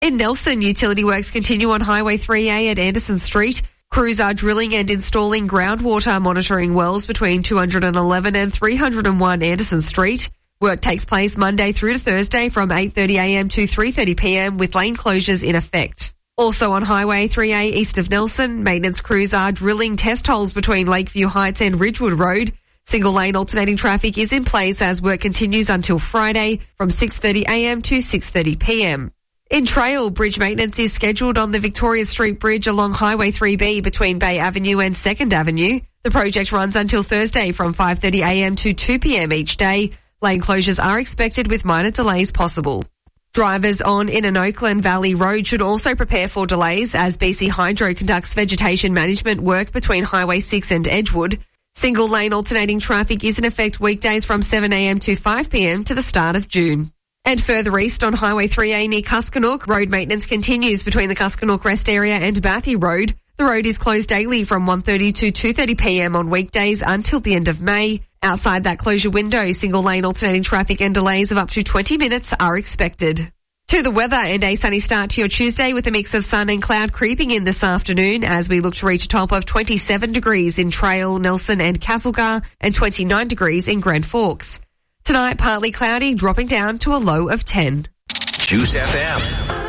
In Nelson, utility works continue on Highway 3A at Anderson Street. Crews are drilling and installing groundwater monitoring wells between 211 and 301 Anderson Street. Work takes place Monday through to Thursday from 8:30am to 3:30pm with lane closures in effect. Also on Highway 3A east of Nelson, maintenance crews are drilling test holes between Lakeview Heights and Ridgewood Road. Single lane alternating traffic is in place as work continues until Friday from 6:30am to 6:30pm. In Trail, bridge maintenance is scheduled on the Victoria Street Bridge along Highway 3B between Bay Avenue and 2nd Avenue. The project runs until Thursday from 5:30am to 2pm each day. Lane closures are expected with minor delays possible. Drivers on Inner Oakland Valley Road should also prepare for delays as BC Hydro conducts vegetation management work between Highway 6 and Edgewood. Single lane alternating traffic is in effect weekdays from 7am to 5pm to the start of June. And further east on Highway 3A near Kuskanook, road maintenance continues between the Kuskanook Rest Area and Bathy Road. The road is closed daily from 1:30 to 2:30pm on weekdays until the end of May. Outside that closure window, single lane alternating traffic and delays of up to 20 minutes are expected. To the weather and a sunny start to your Tuesday with a mix of sun and cloud creeping in this afternoon as we look to reach a top of 27 degrees in Trail, Nelson and Castlegar and 29 degrees in Grand Forks. Tonight, partly cloudy, dropping down to a low of 10. Juice FM.